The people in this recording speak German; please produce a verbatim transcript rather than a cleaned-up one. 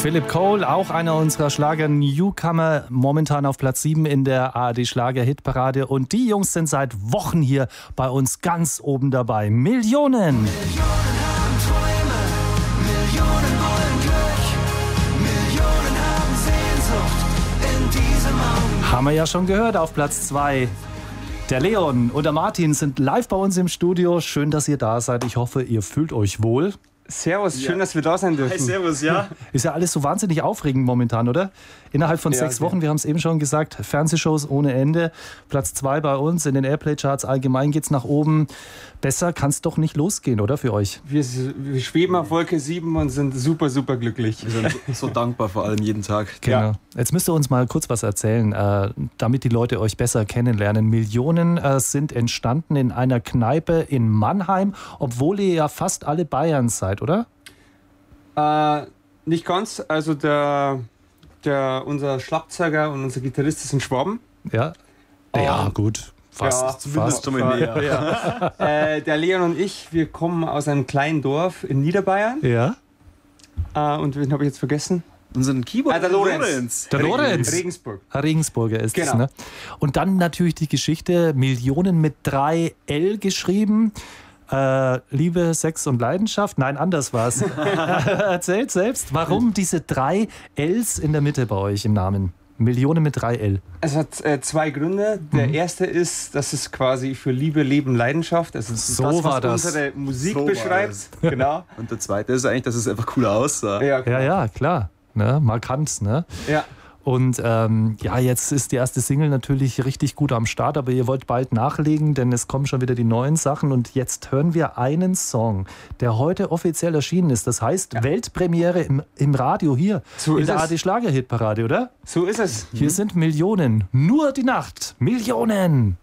Philip Cole, auch einer unserer Schlager-Newcomer, momentan auf Platz sieben in der A R D-Schlager-Hitparade. Und die Jungs sind seit Wochen hier bei uns ganz oben dabei. Millionen! Millionen haben Träume, Millionen wollen Glück, Millionen haben Sehnsucht in diesem Augenblick. Haben wir ja schon gehört auf Platz zwei. Der Leon und der Martin sind live bei uns im Studio. Schön, dass ihr da seid. Ich hoffe, ihr fühlt euch wohl. Servus, schön, Ja. dass wir da sein dürfen. Hi, servus, ja. Ist ja alles so wahnsinnig aufregend momentan, oder? Innerhalb von Ja, sechs okay. Wochen, wir haben es eben schon gesagt, Fernsehshows ohne Ende. Platz zwei bei uns in den Airplay-Charts. Allgemein geht's nach oben. Besser kann es doch nicht losgehen, oder, für euch? Wir, wir schweben auf Wolke sieben und sind super, super glücklich. Wir sind so, so dankbar, vor allem jeden Tag. Genau. Ja. Jetzt müsst ihr uns mal kurz was erzählen, äh, damit die Leute euch besser kennenlernen. Millionen äh, sind entstanden in einer Kneipe in Mannheim, obwohl ihr ja fast alle Bayern seid, oder? Äh, nicht ganz, also der, der, unser Schlagzeuger und unser Gitarrist sind Schwaben. Ja. Ja, gut. Fast. Ja, fast. Schon mal näher. Ja. äh, der Leon und ich, wir kommen aus einem kleinen Dorf in Niederbayern. Ja. Äh, und wen habe ich jetzt vergessen? Unseren Keyboard. Ah, der Lorenz. Der Lorenz. Regensburg. Herr Regensburger ist es, Genau. ne? Und dann natürlich die Geschichte, Millionen mit drei L geschrieben. Äh, Liebe, Sex und Leidenschaft. Nein, anders war es. Erzählt selbst, warum diese drei Ls in der Mitte bei euch im Namen? Millionen mit drei L. Es hat äh, zwei Gründe. Der Mhm. erste ist, dass es quasi für Liebe, Leben, Leidenschaft, also das ist So das, was war das. unsere Musik So war beschreibt. das. Genau. Und der zweite ist eigentlich, dass es einfach cool aussah. Ja, Ja, klar. ja, klar. Ne? Markant, ne? ja. Und ähm, ja, jetzt ist die erste Single natürlich richtig gut am Start, aber ihr wollt bald nachlegen, denn es kommen schon wieder die neuen Sachen. Und jetzt hören wir einen Song, der heute offiziell erschienen ist. Das heißt Weltpremiere im, im Radio hier So in ist der es. A R D-Schlager-Hitparade, oder? So ist es. Hier sind Millionen. Nur die Nacht. Millionen.